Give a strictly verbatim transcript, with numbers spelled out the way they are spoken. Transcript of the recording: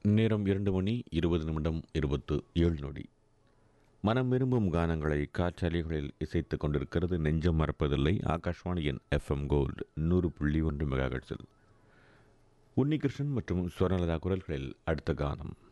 நேரம் இரண்டு மணி இருபது நிமிடம் இருபத்து ஏழு நொடி. மனம் விரும்பும் கானங்களை காற்றாலைகளில் இசைத்துக் கொண்டிருக்கிறது நெஞ்சம் மறப்பதில்லை. ஆகாஷ்வாணியின் எஃப்எம் கோல்டு நூறு புள்ளி ஒன்று மெகாஹெர்ட்ஸில் உன்னிகிருஷ்ணன் மற்றும் ஸ்வர்ணலதா குரல்களில் அடுத்த கானம்.